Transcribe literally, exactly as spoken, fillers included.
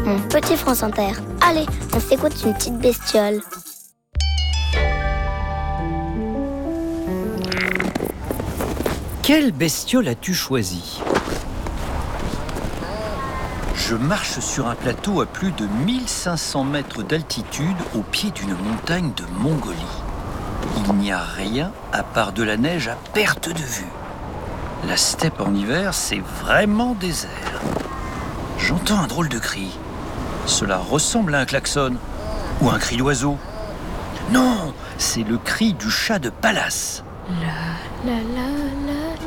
mon petit France Inter. Allez, on s'écoute une petite bestiole. Quelle bestiole as-tu choisi ? Je marche sur un plateau à plus de mille cinq cents mètres d'altitude au pied d'une montagne de Mongolie. Il n'y a rien à part de la neige à perte de vue. La steppe en hiver, c'est vraiment désert. J'entends un drôle de cri. Cela ressemble à un klaxon ou un cri d'oiseau. Non, c'est le cri du chat de Pallas. La la la la